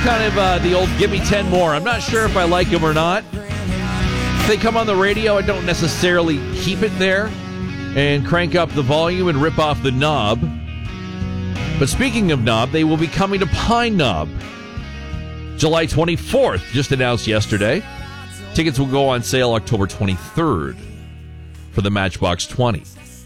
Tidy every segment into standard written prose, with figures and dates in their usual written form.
Kind of the old give me 10 more. I'm not sure if I like them or not. If they come on the radio, I don't necessarily keep it there and crank up the volume and rip off the knob. But speaking of knob, they will be coming to Pine Knob July 24th, just announced yesterday. Tickets will go on sale October 23rd for the Matchbox 20.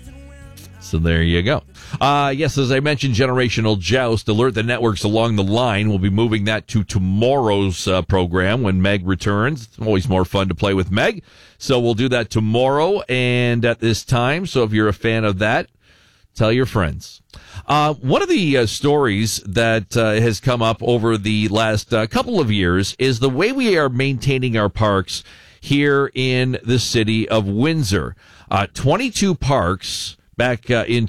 So there you go. Yes, as I mentioned, Generational Joust. Alert the networks along the line. We'll be moving that to tomorrow's program when Meg returns. It's always more fun to play with Meg. So we'll do that tomorrow and at this time. So if you're a fan of that, tell your friends. One of the stories that has come up over the last couple of years is the way we are maintaining our parks here in the city of Windsor. 22 parks back in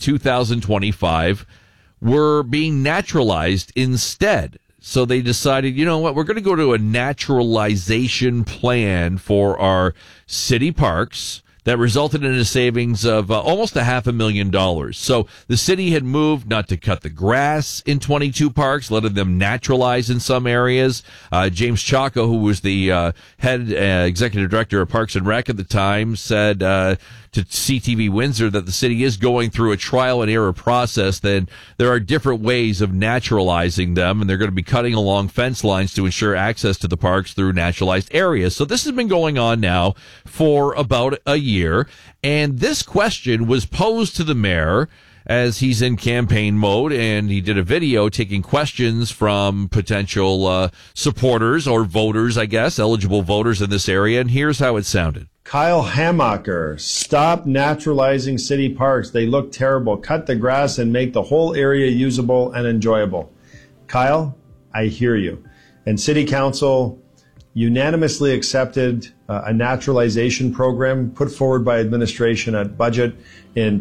2025 were being naturalized instead. So they decided, you know what, we're going to go to a naturalization plan for our city parks that resulted in a savings of almost $500,000. So the city had moved not to cut the grass in 22 parks, letting them naturalize in some areas. James Chaco, who was the head executive director of Parks and Rec at the time, said to CTV Windsor that the city is going through a trial and error process. Then there are different ways of naturalizing them, and they're going to be cutting along fence lines to ensure access to the parks through naturalized areas. So this has been going on now for about a year, and this question was posed to the mayor as he's in campaign mode, and he did a video taking questions from potential supporters or voters, I guess, eligible voters in this area, and here's how it sounded. Kyle Hamacher, stop naturalizing city parks. They look terrible. Cut the grass and make the whole area usable and enjoyable. Kyle, I hear you. And City Council unanimously accepted a naturalization program put forward by administration at budget in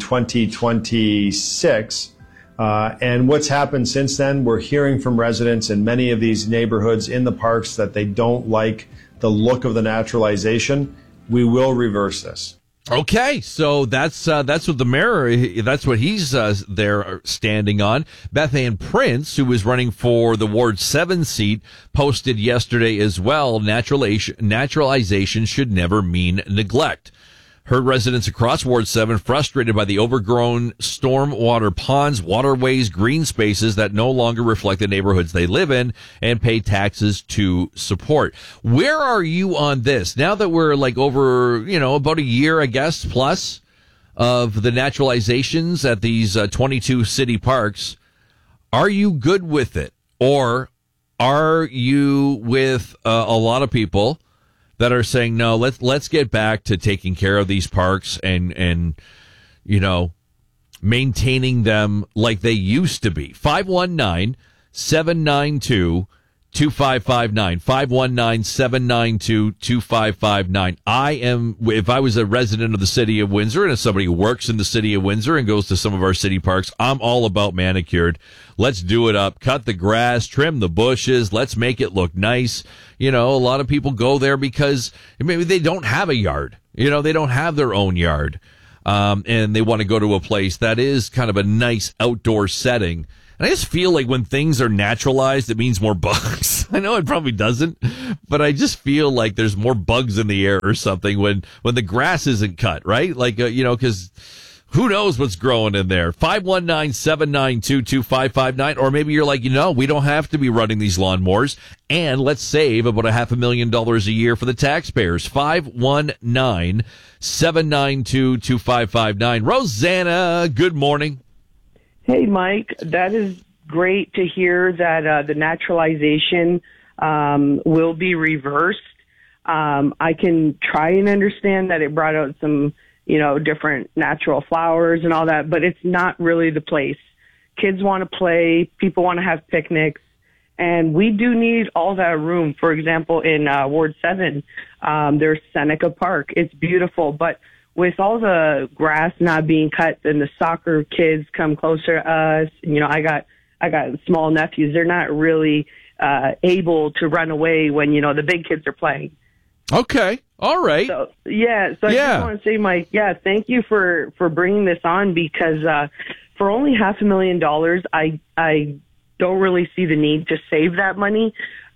2026. And what's happened since then, we're hearing from residents in many of these neighborhoods in the parks that they don't like the look of the naturalization. We will reverse this. Okay, so that's what the mayor, that's what he's there standing on. Beth Ann Prince, who was running for the Ward 7 seat, posted yesterday as well, naturalization should never mean neglect. Heard residents across Ward 7 frustrated by the overgrown stormwater ponds, waterways, green spaces that no longer reflect the neighborhoods they live in and pay taxes to support. Where are you on this? Now that we're like over, about a year, I guess, plus of the naturalizations at these 22 city parks, are you good with it? Or are you with a lot of people that are saying, no, let's get back to taking care of these parks and maintaining them like they used to be? 519-792-2559. 519-792-2559. If I was a resident of the city of Windsor and as somebody who works in the city of Windsor and goes to some of our city parks, I'm all about manicured. Let's do it up. Cut the grass, trim the bushes. Let's make it look nice. A lot of people go there because maybe they don't have a yard. They don't have their own yard. And they want to go to a place that is kind of a nice outdoor setting. And I just feel like when things are naturalized, it means more bugs. I know it probably doesn't, but I just feel like there's more bugs in the air or something when the grass isn't cut, right? Like, because who knows what's growing in there. 519-792-2559. Or maybe you're like, we don't have to be running these lawnmowers, and let's save about $500,000 a year for the taxpayers. 519-792-2559. Rosanna, good morning. Hey, Mike, that is great to hear that the naturalization will be reversed. I can try and understand that it brought out some, different natural flowers and all that, but it's not really the place. Kids want to play, people want to have picnics, and we do need all that room. For example, in Ward 7, there's Seneca Park. It's beautiful, but with all the grass not being cut and the soccer kids come closer to us, I got small nephews. They're not really able to run away when, the big kids are playing. Okay. All right. So I just want to say, Mike, thank you for bringing this on, because for only $500,000, I don't really see the need to save that money.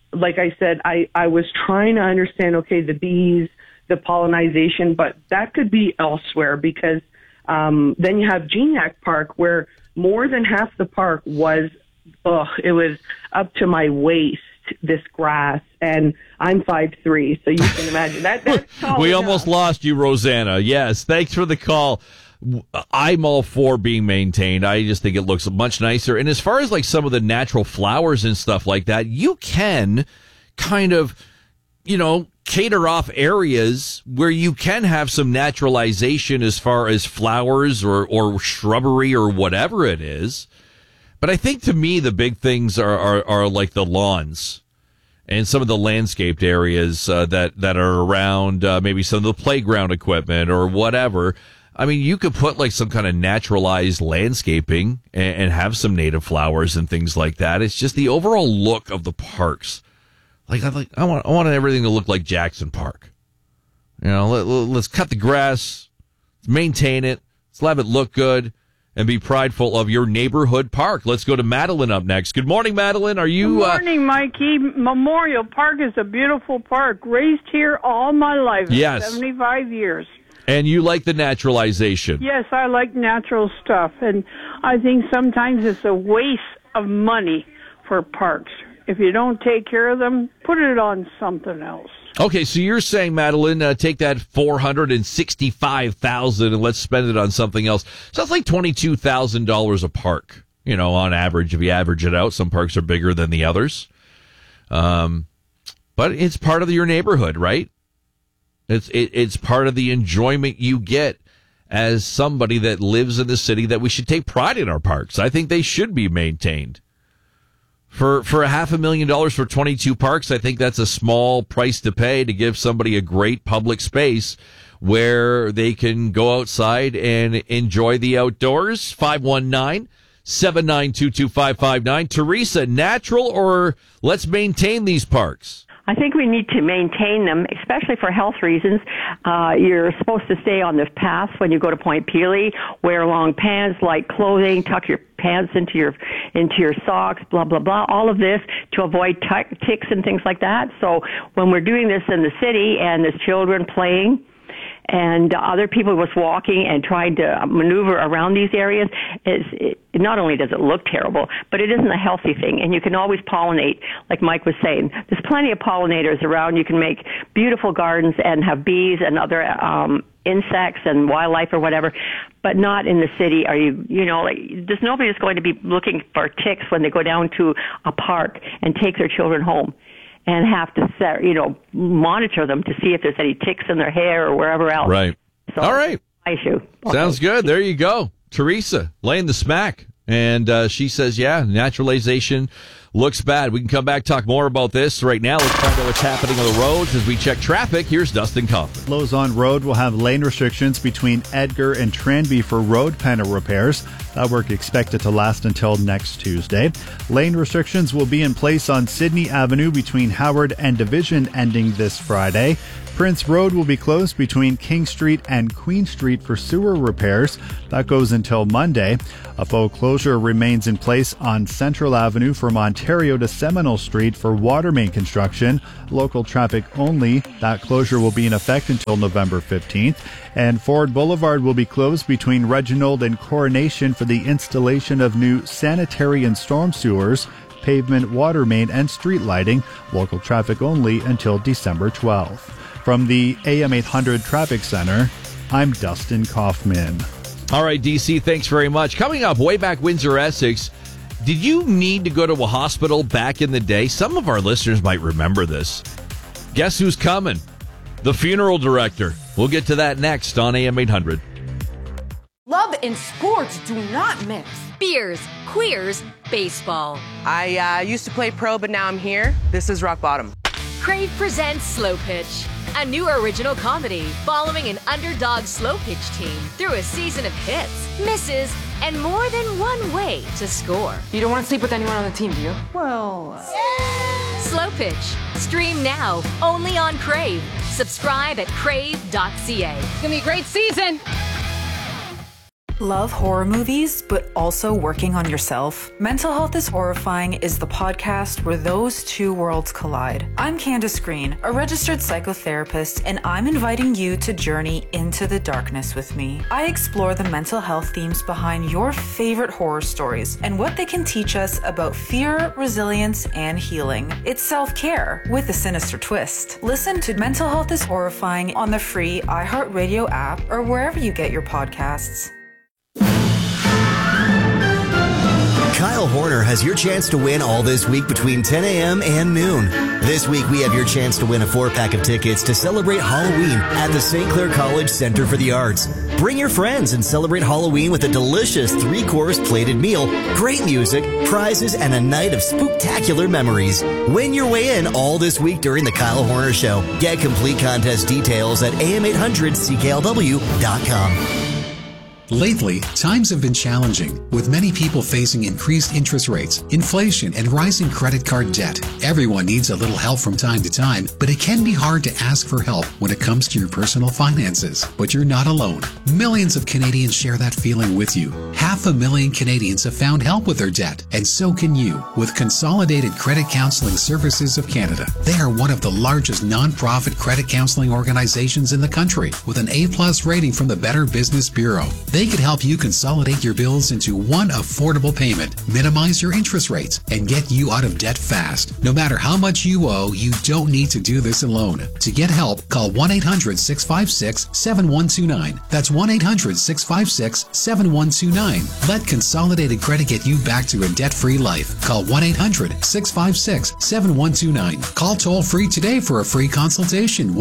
like I said, I was trying to understand, okay, the bees, the pollinization, but that could be elsewhere because then you have Genac Park where more than half the park was, it was up to my waist, this grass, and I'm 5'3", so you can imagine that's tall We enough. almost lost you, Rosanna. Yes, thanks for the call. I'm all for being maintained. I just think it looks much nicer. And as far as like some of the natural flowers and stuff like that, you can kind of, cater off areas where you can have some naturalization as far as flowers or shrubbery or whatever it is. But I think to me, the big things are like the lawns and some of the landscaped areas that are around maybe some of the playground equipment or whatever. I mean, you could put like some kind of naturalized landscaping and have some native flowers and things like that. It's just the overall look of the parks. I want everything to look like Jackson Park. Let's cut the grass, maintain it, let's have it look good, and be prideful of your neighborhood park. Let's go to Madeline up next. Good morning, Madeline. Are you? Good morning, Mikey. Memorial Park is a beautiful park. Raised here all my life. Yes. 75 years. And you like the naturalization? Yes, I like natural stuff, and I think sometimes it's a waste of money for parks. If you don't take care of them, put it on something else. Okay, so you're saying, Madeline, take that $465,000 and let's spend it on something else. So that's like $22,000 a park, on average. If you average it out, some parks are bigger than the others. But it's part of your neighborhood, right? It's part of the enjoyment you get as somebody that lives in the city that we should take pride in our parks. I think they should be maintained. For $500,000 for 22 parks, I think that's a small price to pay to give somebody a great public space where they can go outside and enjoy the outdoors. 519-792-2559. Teresa, natural or let's maintain these parks? I think we need to maintain them, especially for health reasons. You're supposed to stay on the path when you go to Point Pelee, wear long pants, light clothing, tuck your pants into your socks, blah, blah, blah, all of this to avoid ticks and things like that. So when we're doing this in the city and there's children playing, and other people was walking and trying to maneuver around these areas, not only does it look terrible, but it isn't a healthy thing. And you can always pollinate, like Mike was saying. There's plenty of pollinators around. You can make beautiful gardens and have bees and other insects and wildlife or whatever, but not in the city. There's nobody that's going to be looking for ticks when they go down to a park and take their children home and have to, monitor them to see if there's any ticks in their hair or wherever else. Right. So, all right. Issue. Sounds good. There you go. Teresa laying the smack. And she says, yeah, naturalization looks bad. We can come back, talk more about this. Right now, let's find out what's happening on the roads as we check traffic. Here's Dustin Kaufman. Lozon Road will have lane restrictions between Edgar and Tranby for road panel repairs. That work expected to last until next Tuesday. Lane restrictions will be in place on Sydney Avenue between Howard and Division ending this Friday. Prince Road will be closed between King Street and Queen Street for sewer repairs. That goes until Monday. A faux closure remains in place on Central Avenue from Ontario to Seminole Street for water main construction. Local traffic only. That closure will be in effect until November 15th. And Ford Boulevard will be closed between Reginald and Coronation for the installation of new sanitary and storm sewers, pavement, water main, and street lighting. Local traffic only until December 12th. From the AM 800 Traffic Center, I'm Dustin Kaufman. All right, DC, thanks very much. Coming up, way back Windsor, Essex, did you need to go to a hospital back in the day? Some of our listeners might remember this. Guess who's coming? The funeral director. We'll get to that next on AM 800. Love and sports do not mix. Beers, queers, baseball. I used to play pro, but now I'm here. This is rock bottom. Crave presents Slow Pitch, a new original comedy following an underdog slow pitch team through a season of hits, misses, and more than one way to score. You don't want to sleep with anyone on the team, do you? Well... Slow Pitch. Stream now, only on Crave. Subscribe at crave.ca. It's going to be a great season. Love horror movies, but also working on yourself? Mental Health is Horrifying is the podcast where those two worlds collide. I'm Candace Green, a registered psychotherapist, and I'm inviting you to journey into the darkness with me. I explore the mental health themes behind your favorite horror stories and what they can teach us about fear, resilience, and healing. It's self-care with a sinister twist. Listen to Mental Health is Horrifying on the free iHeartRadio app or wherever you get your podcasts. Kyle Horner has your chance to win all this week between 10 a.m. and noon. This week, we have your chance to win a 4-pack of tickets to celebrate Halloween at the St. Clair College Center for the Arts. Bring your friends and celebrate Halloween with a delicious 3-course plated meal, great music, prizes, and a night of spooktacular memories. Win your way in all this week during the Kyle Horner Show. Get complete contest details at am800cklw.com. Lately, times have been challenging, with many people facing increased interest rates, inflation, and rising credit card debt. Everyone needs a little help from time to time, but it can be hard to ask for help when it comes to your personal finances. But you're not alone. Millions of Canadians share that feeling with you. 500,000 Canadians have found help with their debt, and so can you, with Consolidated Credit Counseling Services of Canada. They are one of the largest non-profit credit counseling organizations in the country, with an A+ rating from the Better Business Bureau. They could help you consolidate your bills into one affordable payment, minimize your interest rates, and get you out of debt fast. No matter how much you owe, you don't need to do this alone. To get help, call 1-800-656-7129. That's 1-800-656-7129. Let Consolidated Credit get you back to a debt-free life. Call 1-800-656-7129. Call toll-free today for a free consultation.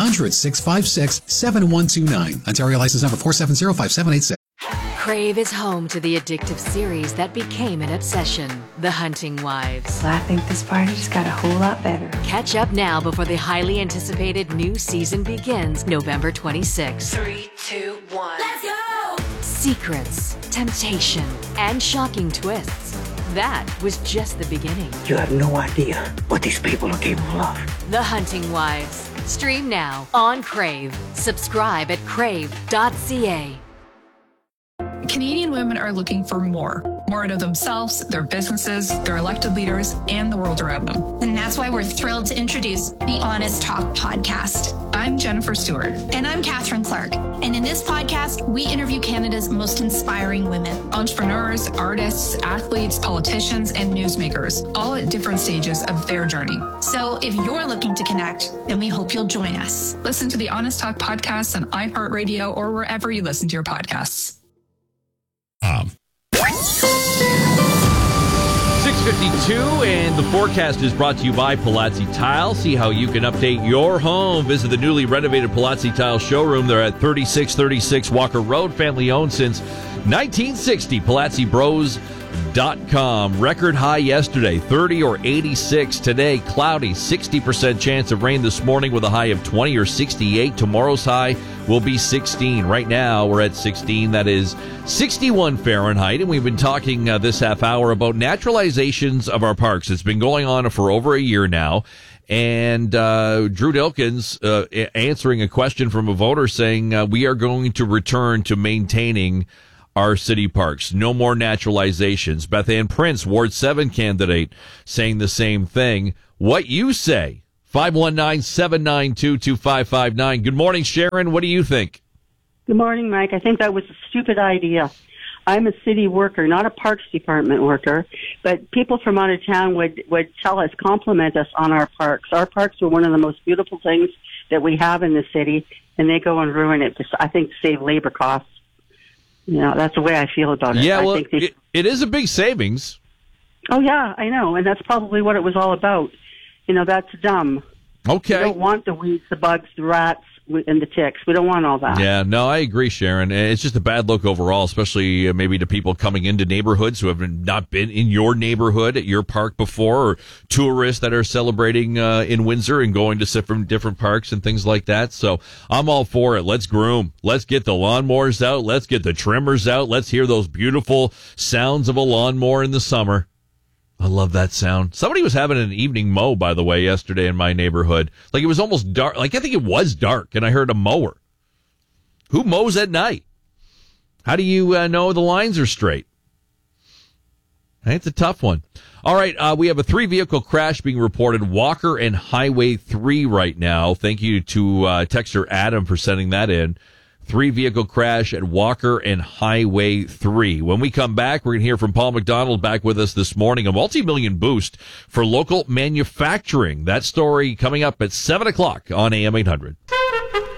1-800-656-7129. Ontario license number 4705786. Crave is home to the addictive series that became an obsession, The Hunting Wives. Well, I think this party just got a whole lot better. Catch up now before the highly anticipated new season begins November 26th. 3, 2, 1. Let's go! Secrets, temptation, and shocking twists. That was just the beginning. You have no idea what these people are capable of. The Hunting Wives. Stream now on Crave. Subscribe at crave.ca. Canadian women are looking for more out of themselves, their businesses, their elected leaders, and the world around them. And that's why we're thrilled to introduce the Honest Talk podcast. I'm Jennifer Stewart. And I'm Catherine Clark. And in this podcast, we interview Canada's most inspiring women. Entrepreneurs, artists, athletes, politicians, and newsmakers, all at different stages of their journey. So if you're looking to connect, then we hope you'll join us. Listen to the Honest Talk podcast on iHeartRadio or wherever you listen to your podcasts. 6:52, and the forecast is brought to you by Palazzi Tile. See how you can update your home. Visit the newly renovated Palazzi Tile showroom. They're at 3636 Walker Road, family owned since 1960. PalazziBros.com. Record high yesterday, 30 or 86. Today, cloudy, 60% chance of rain this morning with a high of 20 or 68. Tomorrow's high will be 16. Right now, we're at 16. That is 61 Fahrenheit. And we've been talking this half hour about naturalizations of our parks. It's been going on for over a year now. And Drew Dilkins answering a question from a voter saying we are going to return to maintaining our city parks. No more naturalizations. Beth Ann Prince, Ward 7 candidate, saying the same thing. What you say? 519-792-2559. Good morning, Sharon. What do you think? Good morning, Mike. I think that was a stupid idea. I'm a city worker, not a parks department worker, but people from out of town would tell us, compliment us on our parks. Our parks are one of the most beautiful things that we have in the city, and they go and ruin it, I think, to save labor costs. You know, that's the way I feel about it. Yeah, well, it is a big savings. Oh, yeah, I know, and that's probably what it was all about. You know, that's dumb. Okay. We don't want the weeds, the bugs, the rats, and the ticks. We don't want all that. Yeah, no, I agree, Sharon. It's just a bad look overall, especially maybe to people coming into neighborhoods who have not been in your neighborhood at your park before, or tourists that are celebrating in Windsor and going to different parks and things like that. So I'm all for it. Let's groom. Let's get the lawnmowers out. Let's get the trimmers out. Let's hear those beautiful sounds of a lawnmower in the summer. I love that sound. Somebody was having an evening mow, by the way, yesterday in my neighborhood. Like, it was almost dark. Like, I think it was dark, and I heard a mower. Who mows at night? How do you know the lines are straight? It's a tough one. All right, we have a 3-vehicle crash being reported, Walker and Highway 3 right now. Thank you to texter Adam for sending that in. 3-vehicle crash at Walker and Highway 3. When we come back, we're going to hear from Paul McDonald back with us this morning, a multi-million boost for local manufacturing. That story coming up at 7 o'clock on AM 800.